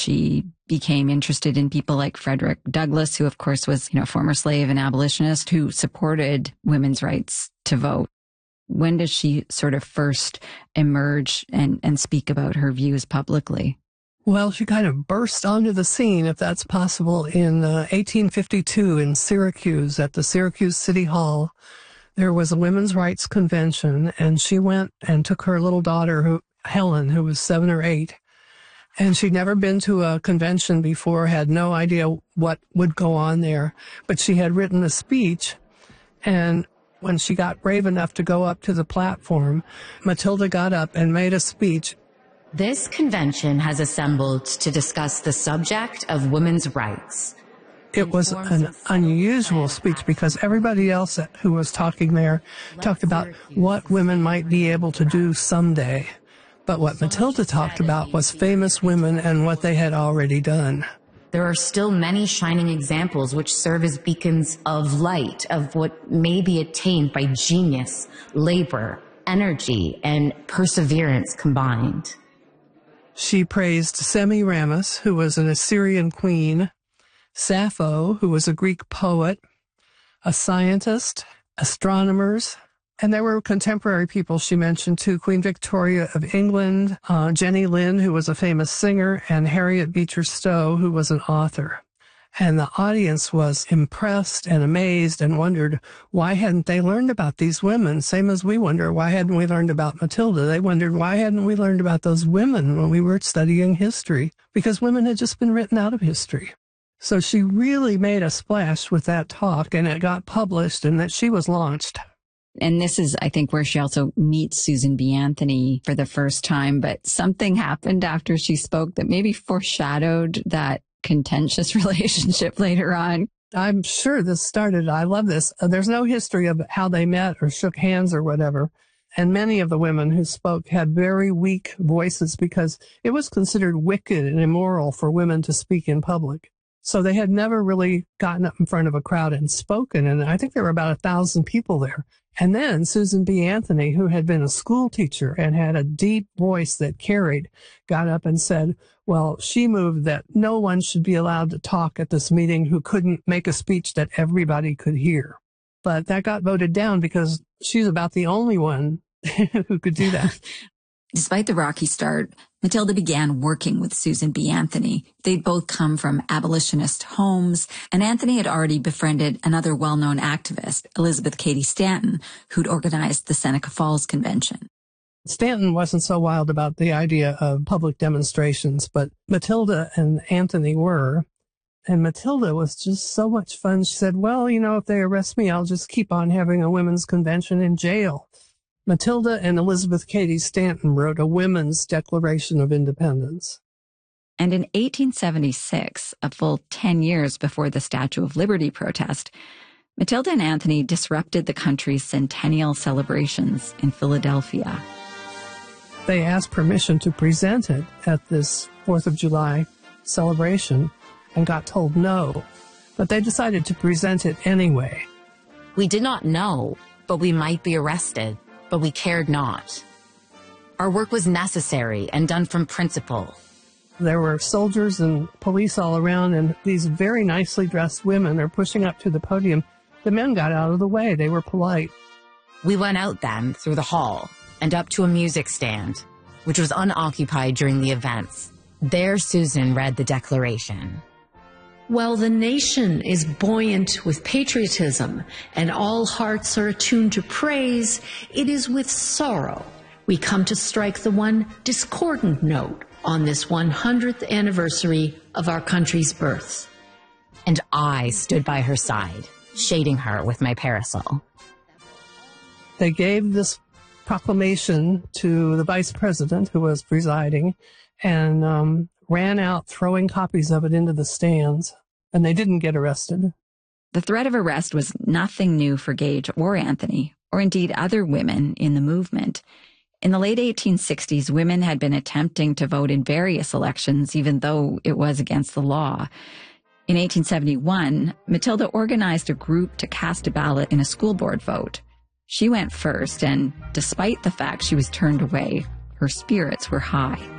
she became interested in people like Frederick Douglass, who of course was, a former slave and abolitionist who supported women's rights to vote. When does she sort of first emerge and speak about her views publicly? Well, she kind of burst onto the scene, if that's possible, in 1852 in Syracuse at the Syracuse City Hall. There was a women's rights convention, and she went and took her little daughter, Helen, who was 7 or 8. And she'd never been to a convention before, had no idea what would go on there. But she had written a speech, and when she got brave enough to go up to the platform, Matilda got up and made a speech. This convention has assembled to discuss the subject of women's rights. It was an unusual speech because everybody else who was talking there talked about what women might be able to do someday. But what Matilda talked about was famous women and what they had already done. There are still many shining examples which serve as beacons of light of what may be attained by genius, labor, energy, and perseverance combined. She praised Semiramis, who was an Assyrian queen, Sappho, who was a Greek poet, a scientist, astronomers, and there were contemporary people she mentioned too, Queen Victoria of England, Jenny Lind, who was a famous singer, and Harriet Beecher Stowe, who was an author. And the audience was impressed and amazed and wondered, why hadn't they learned about these women? Same as we wonder, why hadn't we learned about Matilda? They wondered, why hadn't we learned about those women when we were studying history? Because women had just been written out of history. So she really made a splash with that talk, and it got published, and that she was launched. And this is, I think, where she also meets Susan B. Anthony for the first time. But something happened after she spoke that maybe foreshadowed that contentious relationship later on. I'm sure this started, I love this. There's no history of how they met or shook hands or whatever. And many of the women who spoke had very weak voices because it was considered wicked and immoral for women to speak in public. So they had never really gotten up in front of a crowd and spoken. And I think there were about 1,000 people there. And then Susan B. Anthony, who had been a school teacher and had a deep voice that carried, got up and said, well, she moved that no one should be allowed to talk at this meeting who couldn't make a speech that everybody could hear. But that got voted down because she's about the only one who could do that. Despite the rocky start, Matilda began working with Susan B. Anthony. They'd both come from abolitionist homes, and Anthony had already befriended another well-known activist, Elizabeth Cady Stanton, who'd organized the Seneca Falls Convention. Stanton wasn't so wild about the idea of public demonstrations, but Matilda and Anthony were. And Matilda was just so much fun. She said, well, if they arrest me, I'll just keep on having a women's convention in jail. Matilda and Elizabeth Cady Stanton wrote a Women's Declaration of Independence. And in 1876, a full 10 years before the Statue of Liberty protest, Matilda and Anthony disrupted the country's centennial celebrations in Philadelphia. They asked permission to present it at this 4th of July celebration and got told no, but they decided to present it anyway. We did not know, but we might be arrested. But we cared not. Our work was necessary and done from principle. There were soldiers and police all around, and these very nicely dressed women are pushing up to the podium. The men got out of the way. They were polite. We went out then through the hall and up to a music stand, which was unoccupied during the events. There Susan read the declaration. While the nation is buoyant with patriotism and all hearts are attuned to praise, it is with sorrow we come to strike the one discordant note on this 100th anniversary of our country's birth. And I stood by her side, shading her with my parasol. They gave this proclamation to the vice president who was presiding and ran out throwing copies of it into the stands, and they didn't get arrested. The threat of arrest was nothing new for Gage or Anthony, or indeed other women in the movement. In the late 1860s, women had been attempting to vote in various elections, even though it was against the law. In 1871, Matilda organized a group to cast a ballot in a school board vote. She went first, and despite the fact she was turned away, her spirits were high.